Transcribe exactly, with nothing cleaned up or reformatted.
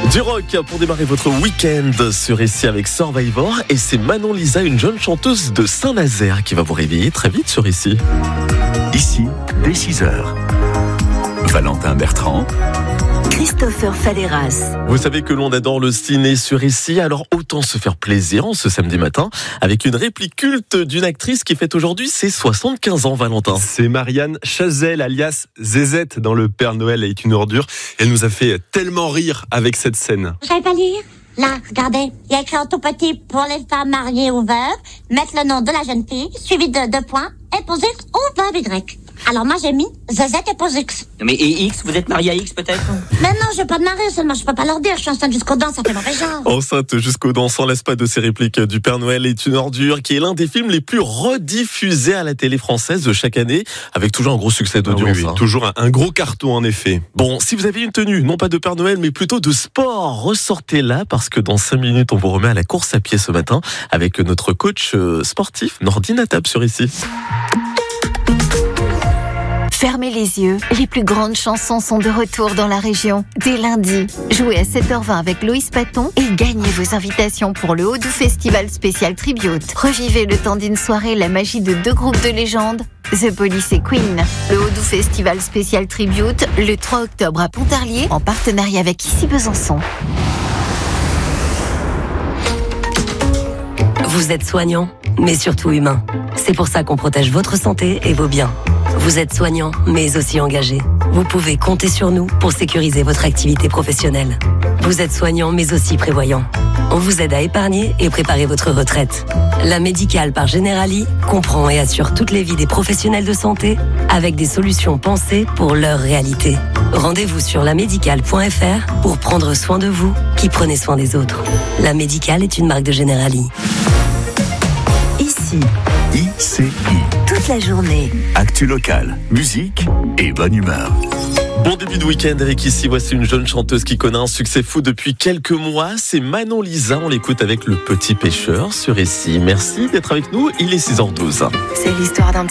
Du rock pour démarrer votre week-end sur Ici avec Survivor. Et c'est Manon Lisa, une jeune chanteuse de Saint-Nazaire, qui va vous réveiller très vite sur Ici. Ici, dès six heures. Valentin Bertrand. Christopher Falleras. Vous savez que l'on adore le ciné sur Ici, alors autant se faire plaisir en ce samedi matin avec une réplique culte d'une actrice qui fête aujourd'hui ses soixante-quinze ans, Valentin. C'est Marianne Chazelle, alias Zézette dans Le Père Noël est une ordure. Elle nous a fait tellement rire avec cette scène. Vous savez pas lire ? Là, regardez, il y a écrit en tout petit pour les femmes mariées ou veuves, mettre le nom de la jeune fille, suivi de deux points, et pose X ou veuve Y. Alors moi j'ai mis Zézette et pose X. Mais et X, vous êtes marié à X peut-être ? Mais non, je vais pas de marier, seulement je peux pas leur dire, je suis enceinte jusqu'aux dents, ça fait mauvais genre. Enceinte jusqu'aux dents, sans laisse pas de ces répliques du Père Noël est une ordure, qui est l'un des films les plus rediffusés à la télé française chaque année, avec toujours un gros succès d'audience. Ah oui, oui. Hein. Toujours un, un gros carton en effet. Bon, si vous avez une tenue, non pas de Père Noël, mais plutôt de sport, ressortez-la, parce que dans cinq minutes, on vous remet à la course à pied ce matin, avec notre coach sportif, Nordine Atab sur Ici. Fermez les yeux, les plus grandes chansons sont de retour dans la région. Dès lundi, jouez à sept heures vingt avec Loïs Paton et gagnez vos invitations pour le Haut-Doubs Festival Spécial Tribute. Revivez le temps d'une soirée la magie de deux groupes de légende, The Police et Queen. Le Haut-Doubs Festival Spécial Tribute, le trois octobre à Pontarlier, en partenariat avec Ici Besançon. Vous êtes soignant, mais surtout humain. C'est pour ça qu'on protège votre santé et vos biens. Vous êtes soignant, mais aussi engagé. Vous pouvez compter sur nous pour sécuriser votre activité professionnelle. Vous êtes soignant, mais aussi prévoyant. On vous aide à épargner et préparer votre retraite. La Médicale par Generali comprend et assure toutes les vies des professionnels de santé avec des solutions pensées pour leur réalité. Rendez-vous sur la médicale point f r pour prendre soin de vous qui prenez soin des autres. La Médicale est une marque de Generali. Ici, I C I. toute la journée. Actu locale, musique et bonne humeur. Bon début de week-end avec Ici, voici une jeune chanteuse qui connaît un succès fou depuis quelques mois, c'est Manon Lisa, on l'écoute avec Le Petit Pêcheur sur Ici. Merci d'être avec nous, il est six heures douze. C'est l'histoire d'un